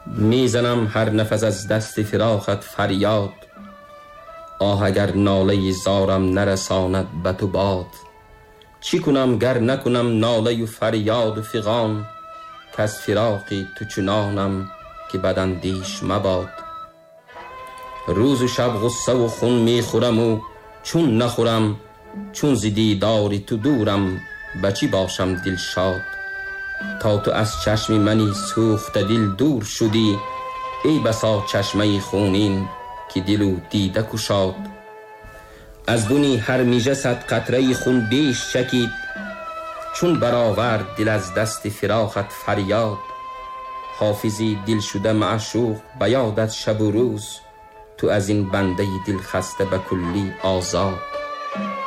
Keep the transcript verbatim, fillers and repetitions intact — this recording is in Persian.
میزنم هر نفس از دست فراقت فریاد. آه اگر ناله زارم نرساند به تو باد. چی کنم گر نکنم ناله و فریاد و فغان، که از فراقی تو چنانم که بداندیش مباد. روز و شب غصه و خون میخورم و چون نخورم، چون ز دیداری تو دورم بچی باشم دل شاد. تا تو از چشم منی سوخته دل دور شدی، ای بسا چشمه خونین که دلو دیده کشاد. از بنی هر میژه صد قطره خون بیش چکید، چون برآورد دل از دست فراقت فریاد. حافظی دل شده معشوق به یادت شب و روز، تو از این بنده دل خسته به کلی آزاد.